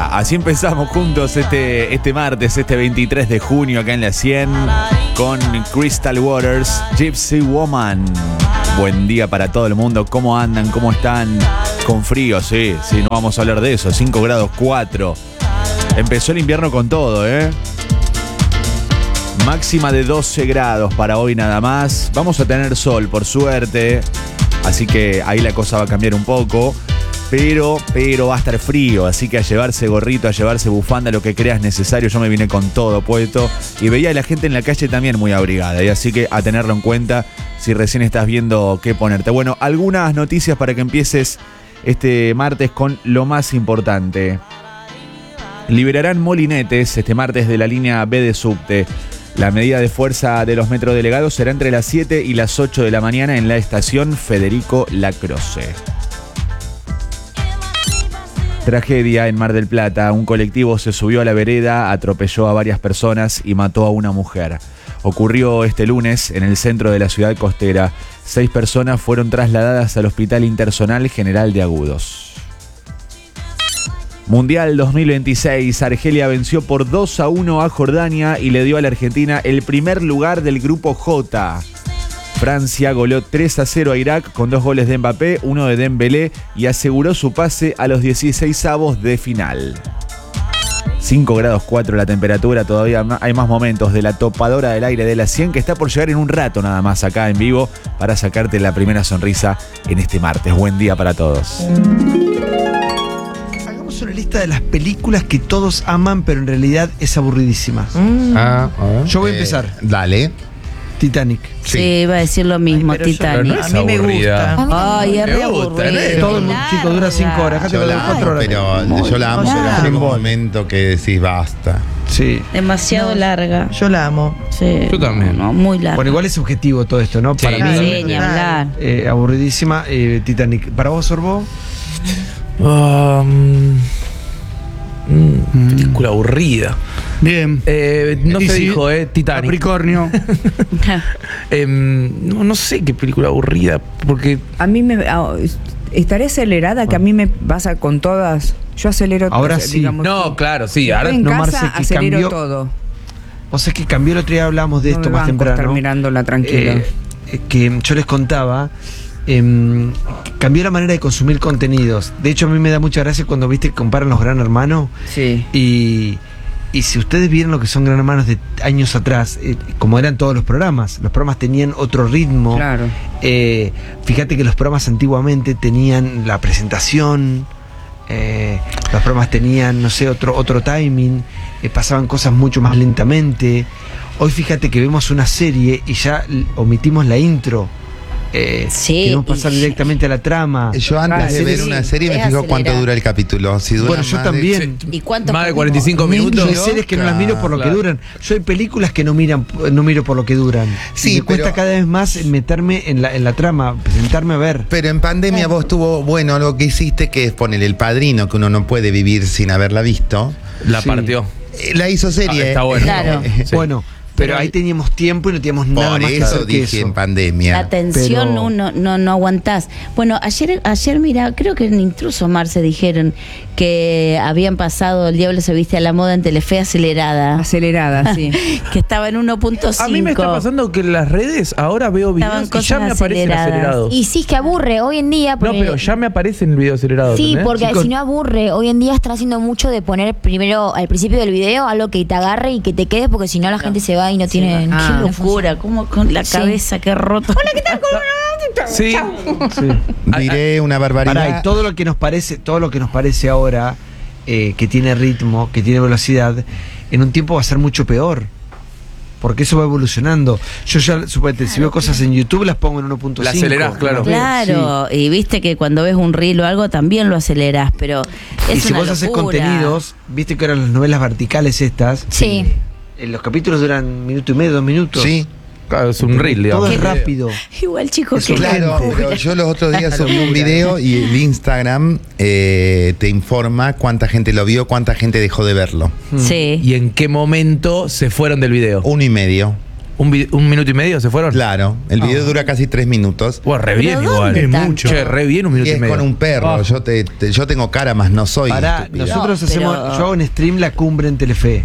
día. Así empezamos juntos este martes, este 23 de junio acá en la 100 con Crystal Waters, Gypsy Woman. Buen día para todo el mundo. ¿Cómo andan? ¿Cómo están? Con frío, sí, no vamos a hablar de eso. 5 grados 4. Empezó el invierno con todo, Máxima de 12 grados para hoy nada más. Vamos a tener sol, por suerte. Así que ahí la cosa va a cambiar un poco. Pero va a estar frío, así que a llevarse gorrito, a llevarse bufanda, lo que creas necesario. Yo me vine con todo puesto y veía a la gente en la calle también muy abrigada. Y así que a tenerlo en cuenta si recién estás viendo qué ponerte. Bueno, algunas noticias para que empieces este martes con lo más importante. Liberarán molinetes este martes de la línea B de subte. La medida de fuerza de los metrodelegados será entre las 7 y las 8 de la mañana en la estación Federico Lacroze. Tragedia en Mar del Plata. Un colectivo se subió a la vereda, atropelló a varias personas y mató a una mujer. Ocurrió este lunes en el centro de la ciudad costera. 6 personas fueron trasladadas al Hospital Interzonal General de Agudos. Mundial 2026. Argelia venció por 2-1 a Jordania y le dio a la Argentina el primer lugar del grupo J. Francia goleó 3-0 a Irak con 2 goles de Mbappé, 1 de Dembélé y aseguró su pase a los 16avos de final. 5 grados 4 la temperatura, todavía hay más momentos de la topadora del aire de la 100 que está por llegar en un rato nada más acá en vivo para sacarte la primera sonrisa en este martes. Buen día para todos. Hagamos una lista de las películas que todos aman pero en realidad es aburridísima. Yo voy a empezar. Dale. Titanic. Sí, iba a decir lo mismo, Titanic. A mí me gusta. Ay, es re aburrido. Todo el mundo, chico, dura 5 horas. Acá te Yo lo doy la amo, 4 horas. pero yo la amo, pero en un momento que decís basta. Sí. Demasiado larga. Yo la amo. Sí. Yo también. No, muy larga. Bueno, igual es subjetivo todo esto, ¿no? Sí, Para mí, Sí, ni hablar. aburridísima. Titanic. ¿Para vos, Sorbo? Película aburrida. Bien. No Y se sí, dijo, Titanic. Capricornio. No sé qué película aburrida, porque A mí estaré acelerada, que a mí me pasa con todas. Yo acelero Ahora todo, sí. no, claro, sí, ahora en no, casa Marce, que acelero cambió- todo. Vos sabés que cambió el otro día, hablábamos de No esto me más banco temprano. estar mirándola tranquila. Que yo les contaba, cambió la manera de consumir contenidos. De hecho, a mí me da mucha gracia cuando viste que comparan los Gran Hermano. Sí. Y si ustedes vieron lo que son Gran Hermanos de años atrás, como eran todos los programas tenían otro ritmo. Claro. Fíjate que los programas antiguamente tenían la presentación, los programas tenían, no sé, otro timing, pasaban cosas mucho más lentamente. Hoy fíjate que vemos una serie y ya omitimos la intro. Sí, Queremos pasar directamente a la trama. Yo antes de ver una serie me es fijo cuánto acelerar. dura el capítulo. Si dura Bueno, yo más de- también. ¿Y cuánto? más de 45 Yo minutos. hay series que no las miro por lo que Claro. duran. Yo hay películas que no miro por lo que duran. Sí, Y me cuesta pero- cada vez más meterme en la trama, sentarme a ver. Pero en pandemia vos tuvo, bueno, algo que hiciste que es poner El Padrino, que uno no puede vivir sin haberla visto. La Sí. partió. La hizo serie. Está bueno. Claro. Sí. Bueno, pero ahí teníamos tiempo y no teníamos nada Por más que eso hacer que dije eso. en pandemia. La tensión Pero- no aguantás. Bueno, ayer mira, creo que en Intruso Marce dijeron que habían pasado El Diablo se viste a la moda en Telefe acelerada. Acelerada, sí. Que estaba en 1.5. A mí me está pasando que en las redes ahora veo Estaban videos y ya cosas me aparecen aceleradas. acelerados. Y sí, es que aburre hoy en día. No, porque- pero ya me aparecen el video acelerado. Sí, ¿entendés? porque Chicos- si no aburre, hoy en día están haciendo mucho de poner primero al principio del video algo que te agarre y que te quedes, porque si no la gente se va y no tiene. Qué no locura, como con la Sí. cabeza que roto. Hola, ¿qué tal? Sí. Diré una barbaridad. Pará, y todo lo que nos parece ahora, que tiene ritmo, que tiene velocidad, en un tiempo va a ser mucho peor. Porque eso va evolucionando. Yo ya, suponete, si veo cosas en YouTube, las pongo en 1.5. La acelerás, claro. Claro, y viste que cuando ves un reel o algo también lo acelerás, pero es Y si una vos haces locura. contenidos, viste que eran las novelas verticales estas. Sí. Los capítulos duran 1 minuto y medio, 2 minutos. Sí. Claro, es un reel, Todo digamos. es rápido. Igual, chicos, Eso, que Claro, pero yo los otros días subí un video y el Instagram te informa cuánta gente lo vio, cuánta gente dejó de verlo. Sí. ¿Y en qué momento se fueron del video? 1,5. ¿Un minuto y medio se fueron? Claro, el video dura casi 3 minutos. Bueno, re bien ¿Pero igual. dónde Es tanto? mucho. Che, re bien un minuto Y y es medio. con un perro. Ah. Yo tengo cara, más no soy. Pará, estúpida. nosotros No, hacemos, pero- yo hago en stream la cumbre en Telefe.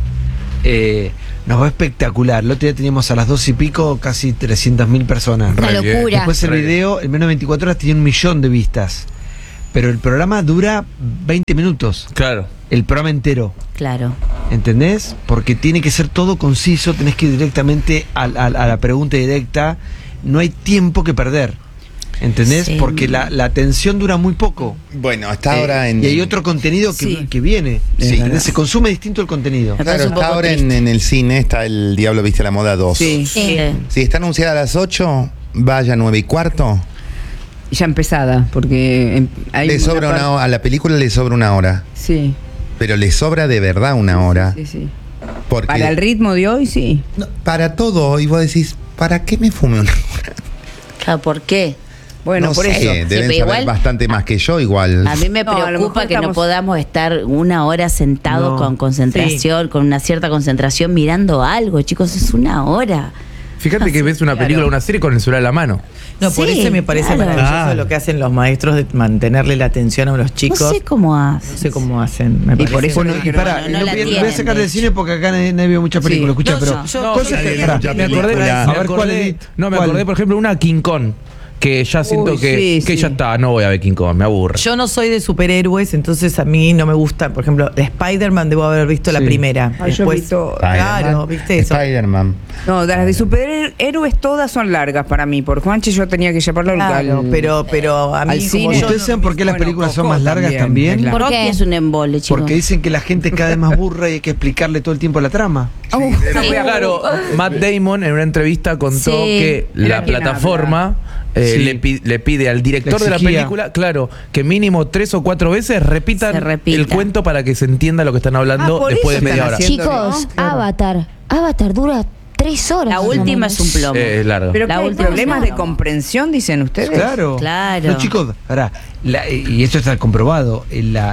Nos va espectacular. El otro día teníamos a las 2 y pico casi 300.000 personas. Una Re bien. locura. Después el Re video, en menos de 24 horas, tenía 1 millón de vistas. Pero el programa dura 20 minutos. Claro. El programa entero. Claro. ¿Entendés? Porque tiene que ser todo conciso, tenés que ir directamente a la pregunta directa. No hay tiempo que perder. ¿Entendés? Sí. Porque la atención dura muy poco. Bueno, está ahora en. Y hay otro contenido Sí. que viene. Sí. ¿Entendés? Se consume distinto el contenido. Me Claro, parece un está poco ahora triste. en el cine, está El Diablo Viste a la Moda 2. Sí. Sí. Si está anunciada a las 8, vaya a 9:15. Ya empezada, porque hay Le una sobra parte- a la película le sobra 1 hora. Sí. Pero le sobra de verdad 1 hora. Sí, sí. Porque Para el ritmo de hoy, sí. no, para todo. Y vos decís, ¿para qué me fume 1 hora? Claro, ¿por qué? Bueno, no por sé, eso. deben pero saber igual- bastante más que yo igual. A mí me No, a lo preocupa mejor que no estamos- podamos estar 1 hora sentados No. con concentración, con una cierta concentración mirando algo, chicos, es 1 hora. Fíjate que ves una película o una serie con el celular a la mano. No, por Sí, eso me parece claro. maravilloso lo que hacen los maestros de mantenerle la atención a los chicos. No sé cómo hace. No sé cómo hacen. Me Y por parece. eso Bueno, no y quiero- pará, no, no no la voy a tienen, sacar de del hecho. cine porque acá nadie vio muchas películas. Sí. Escucha, No, pero. yo cosas vi que- pará, mucha Me acordé, película. A ver, ¿cuál es? No, me ¿Cuál? acordé, por ejemplo, una King Kong. Que ya siento Uy, que sí, sí. ya está, no voy a ver King Kong, me aburre. Yo no soy de superhéroes, entonces a mí no me gusta. Por ejemplo, de Spider-Man debo haber visto la Sí. primera. Ay, yo he visto- Claro, viste eso. Spider-Man. No, de las de superhéroes todas son largas para mí. Por Juanchi yo tenía que llevarlo Claro, al- pero a mí al como cine. yo ¿Ustedes no- saben por qué las Bueno, películas son Coco más largas también? claro. ¿Por Rocky qué? es un embole, chicos. Porque dicen que la gente cada vez más burra y hay que explicarle todo el tiempo la trama. Claro, Matt Damon en una entrevista contó Sí. que Mira la quién plataforma Sí. le pide al director Le de la exigía. película, claro, que mínimo 3 o 4 veces repitan Se repita. el cuento para que se entienda lo que están hablando por después eso de media están hora. haciendo- Chicos, Claro. Avatar dura 3 horas. La más o última menos. es un plomo. Es largo. Pero La ¿qué hay última problemas es de una- comprensión, dicen ustedes? Claro. Claro. No, chicos, pará, y esto está comprobado,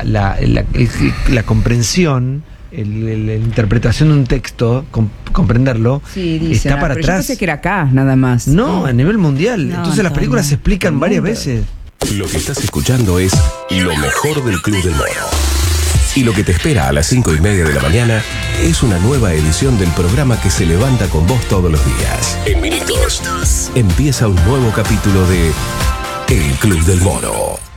la comprensión, la interpretación de un texto, comprenderlo, Sí, dicen. está para pero yo atrás. pensé que era acá, nada más. No, a nivel mundial. No, Entonces las películas se explican varias veces. Lo que estás escuchando es lo mejor del Club del Mono. Y lo que te espera a las 5:30 de la mañana es una nueva edición del programa que se levanta con vos todos los días. En minutos empieza un nuevo capítulo de El Club del Mono.